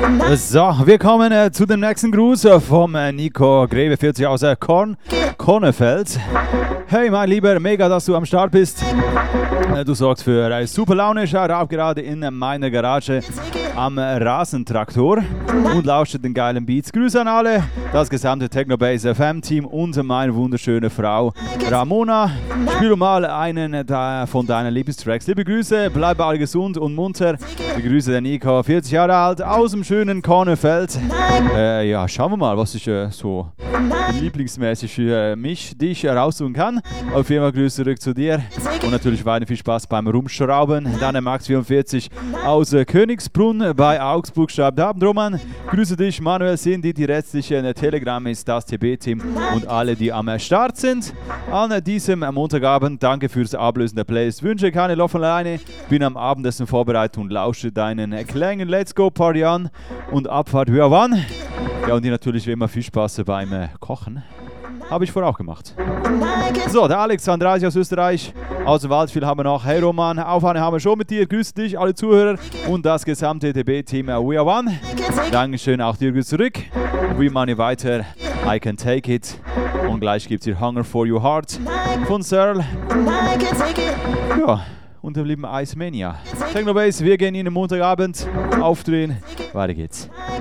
So, wir kommen zu dem nächsten Gruß vom Nico Greve 40 aus Kornefeld. Hey mein Lieber, mega, dass du am Start bist. Du sorgst für super Laune, schau rauf gerade in meiner Garage am Rasentraktor und lauscht den geilen Beats. Grüße an alle, das gesamte Technobase FM Team und meine wunderschöne Frau Ramona. Spiel mal einen von deinen Lieblingstracks. Liebe Grüße, bleib alle gesund und munter. Die Grüße der Nico, 40 Jahre alt, aus dem schönen Kornefeld. Ja, schauen wir mal, was ich so lieblingsmäßig für dich raussuchen kann. Auf jeden Fall Grüße zurück zu dir und natürlich weiter viel Spaß beim Rumschrauben. Dann der Max44 aus Königsbrunn bei Augsburg schreibt: Abend Roman, grüße dich, Manuel, Cindy, die restlichen Telegram ist das TB-Team und alle, die am Start sind. An diesem Montagabend, danke fürs Ablösen der Playlist. Wünsche keine Lauf alleine, bin am Abendessen vorbereitet und lausche deinen Klängen. Let's go, Party an und Abfahrt, ja wann? Ja, und dir natürlich wie immer viel Spaß beim Kochen. Habe ich vorher auch gemacht. So, der Alex 32 aus Österreich, aus dem Waldspiel haben wir noch. Hey Roman, Aufhane haben wir schon mit dir. Grüße dich, alle Zuhörer und das gesamte TB-Team. We are one. Dankeschön, auch dir Grüße zurück. We money weiter. I can take it. Und gleich gibt es hier Hunger for Your Heart von Searle. Ja, und dem lieben Ice Mania. Technobase, wir gehen in den Montagabend aufdrehen. Weiter geht's.